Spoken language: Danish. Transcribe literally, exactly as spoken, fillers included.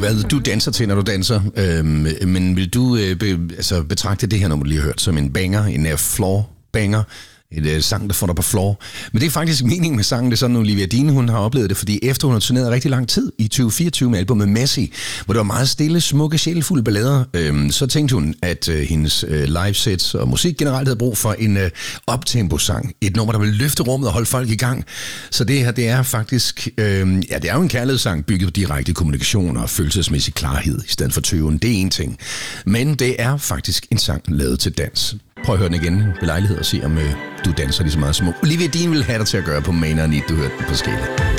hvad du danser til, når du danser. Øhm, men vil du øh, be, altså, betragte det her, når du lige har hørt, som en banger, en uh, floor banger? Et uh, sang, der får dig på floor. Men det er faktisk meningen med sangen. Det er sådan, at Olivia Dean, hun har oplevet det, fordi efter hun har turneret rigtig lang tid i tyve fireogtyve med albumet Messi, hvor der var meget stille, smukke, sjælefulde ballader, øhm, så tænkte hun, at øh, hendes øh, livesets og musik generelt havde brug for en øh, optempo-sang. Et nummer, der vil løfte rummet og holde folk i gang. Så det her, det er faktisk, øh, ja, det er jo en kærlighedssang bygget på direkte kommunikation og følelsesmæssig klarhed i stedet for tøven. Det er en ting. Men det er faktisk en sang lavet til dans. Prøv at høre den igen ved lejlighed og se, om øh, du danser lige så meget som Olivia Dean vil have dig til at gøre på Main and Need. Du hørte den på Skala.